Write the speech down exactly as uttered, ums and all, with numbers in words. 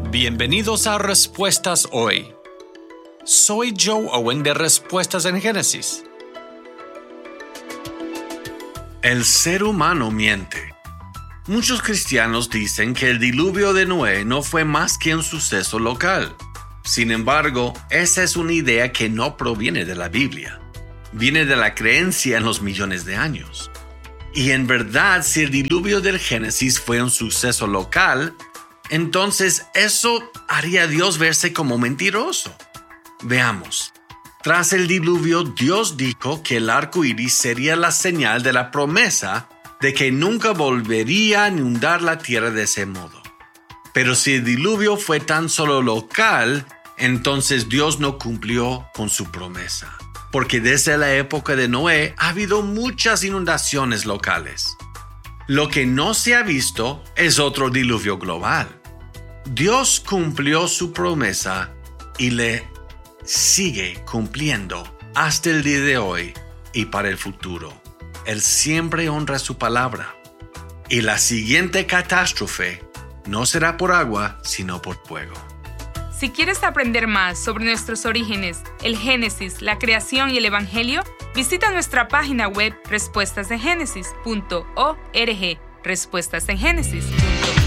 Bienvenidos a Respuestas Hoy. Soy Joe Owen de Respuestas en Génesis. El ser humano miente. Muchos cristianos dicen que el diluvio de Noé no fue más que un suceso local. Sin embargo, esa es una idea que no proviene de la Biblia. Viene de la creencia en los millones de años. Y en verdad, si el diluvio del Génesis fue un suceso local, entonces eso haría a Dios verse como mentiroso. Veamos. Tras el diluvio, Dios dijo que el arco iris sería la señal de la promesa de que nunca volvería a inundar la tierra de ese modo. Pero si el diluvio fue tan solo local, entonces Dios no cumplió con su promesa. Porque desde la época de Noé ha habido muchas inundaciones locales. Lo que no se ha visto es otro diluvio global. Dios cumplió su promesa y le sigue cumpliendo hasta el día de hoy y para el futuro. Él siempre honra su palabra. Y la siguiente catástrofe no será por agua, sino por fuego. Si quieres aprender más sobre nuestros orígenes, el Génesis, la creación y el Evangelio, visita nuestra página web respuestas en génesis punto org. Respuestas en Génesis.